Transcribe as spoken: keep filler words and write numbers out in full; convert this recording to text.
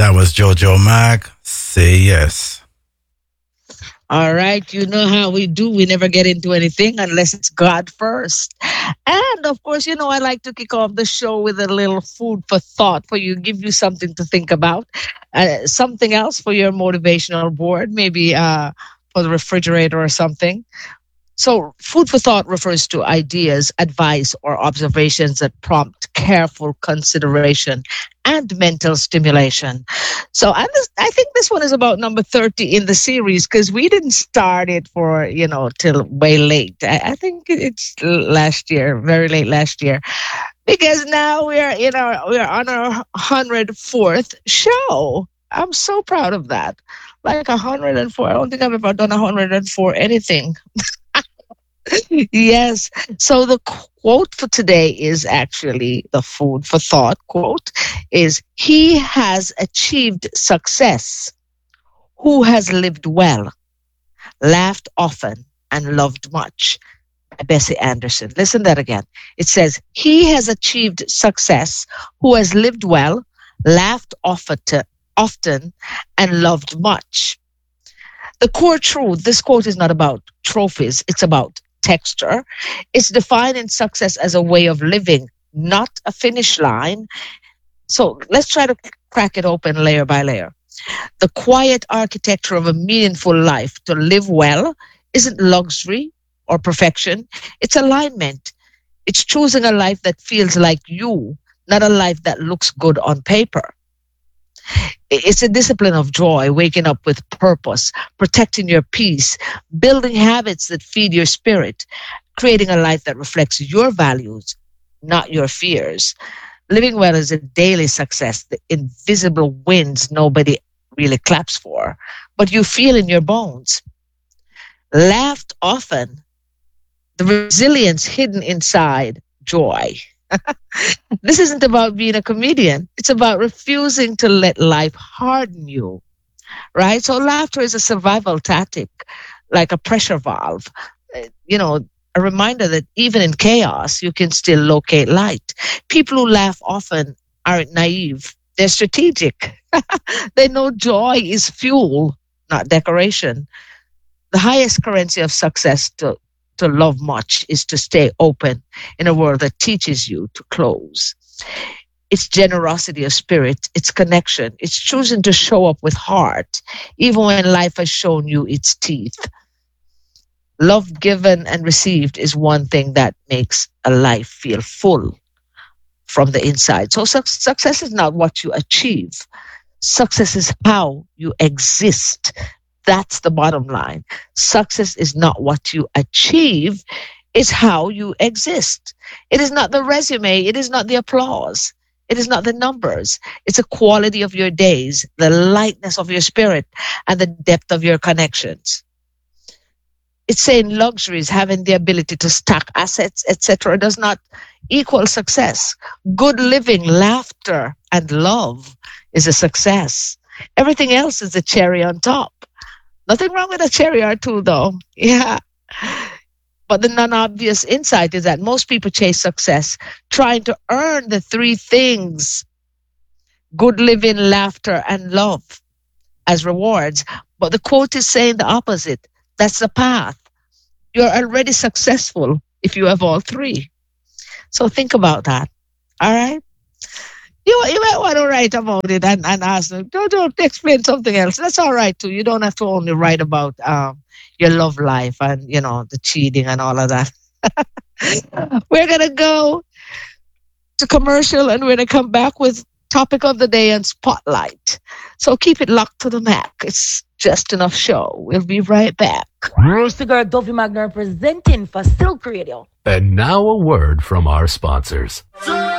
That was Jojo Mac. Say yes. All right, you know how we do. We never get into anything unless it's God first. And of course, you know, I like to kick off the show with a little food for thought for you, give you something to think about, uh, something else for your motivational board, maybe uh, for the refrigerator or something. So, food for thought refers to ideas, advice, or observations that prompt careful consideration and mental stimulation. So, and this, I think this one is about number thirty in the series because we didn't start it for, you know, till way late. I, I think it's last year, very late last year, because now we're, you know, we're on our one hundred fourth show. I'm so proud of that. Like one hundred four. I don't think I've ever done one hundred four anything. Yes. So the quote for today is actually the food for thought quote is he has achieved success who has lived well, laughed often, and loved much. By Bessie Anderson. Listen that again. It says he has achieved success who has lived well, laughed often, often and loved much. The core truth, this quote is not about trophies, it's about texture. It's defining success as a way of living, not a finish line. So let's try to crack it open layer by layer. The quiet architecture of a meaningful life to live well isn't luxury or perfection, it's alignment. It's choosing a life that feels like you, not a life that looks good on paper. It's a discipline of joy, waking up with purpose, protecting your peace, building habits that feed your spirit, creating a life that reflects your values, not your fears. Living well is a daily success, the invisible wins nobody really claps for, but you feel in your bones. Laughed often, the resilience hidden inside joy. This isn't about being a comedian. It's about refusing to let life harden you, right? So laughter is a survival tactic, like a pressure valve. Uh, You know, a reminder that even in chaos, you can still locate light. People who laugh often aren't naive. They're strategic. They know joy is fuel, not decoration. The highest currency of success to, to love much is to stay open in a world that teaches you to close. It's generosity of spirit, it's connection, it's choosing to show up with heart, even when life has shown you its teeth. Love given and received is one thing that makes a life feel full from the inside. So suc success is not what you achieve. Success is how you exist. That's the bottom line. Success is not what you achieve, it's how you exist. It is not the resume, it is not the applause, it is not the numbers. It's a quality of your days, the lightness of your spirit, and the depth of your connections. It's saying luxuries, having the ability to stack assets, et cetera, does not equal success. Good living, laughter, and love is a success. Everything else is a cherry on top. Nothing wrong with a cherry or two, though. Yeah. But the non obvious insight is that most people chase success trying to earn the three things: good living, laughter, and love as rewards. But the quote is saying the opposite. That's the path. You're already successful if you have all three. So think about that. All right? You, you might want to write about it and, and ask them, don't, don't explain something else. That's all right too. You don't have to only write about um, your love life and, you know, the cheating and all of that. We're going to go to commercial and we're going to come back with topic of the day and spotlight. So keep it locked to the Mac. It's just enough show. We'll be right back. Roasted Girl Duffy Magner presenting for Silk Radio. And now a word from our sponsors.